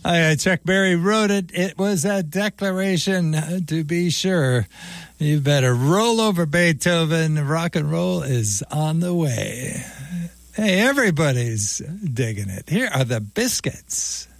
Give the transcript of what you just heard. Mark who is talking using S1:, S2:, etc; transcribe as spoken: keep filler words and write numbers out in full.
S1: Uh, Chuck Berry wrote it. It was a declaration, uh, to be sure. You better roll over, Beethoven. Rock and roll is on the way. Hey, everybody's digging it. Here are the Biscuits.